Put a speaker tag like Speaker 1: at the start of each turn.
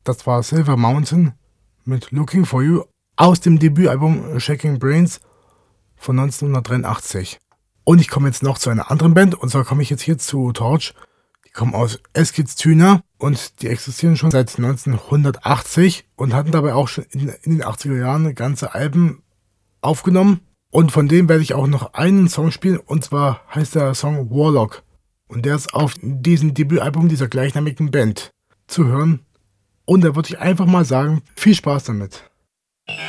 Speaker 1: Das war Silver Mountain mit Looking for You aus dem Debütalbum Shaking Brains von 1983. Und ich komme jetzt noch zu einer anderen Band, und zwar komme ich jetzt hier zu Torch. Die kommen aus Eskilstuna und die existieren schon seit 1980 und hatten dabei auch schon in den 80er Jahren ganze Alben aufgenommen. Und von denen werde ich auch noch einen Song spielen, und zwar heißt der Song Warlock. Und der ist auf diesem Debütalbum dieser gleichnamigen Band zu hören. Und da würde ich einfach mal sagen, viel Spaß damit.